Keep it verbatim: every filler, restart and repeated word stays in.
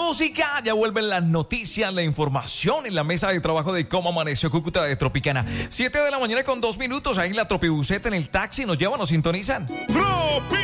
música, ya vuelven las noticias, la información en la mesa de trabajo de Cómo Amaneció Cúcuta de Tropicana. Siete de la mañana con dos minutos, ahí en la Tropibuseta, en el taxi, nos llevan, nos sintonizan. Tropi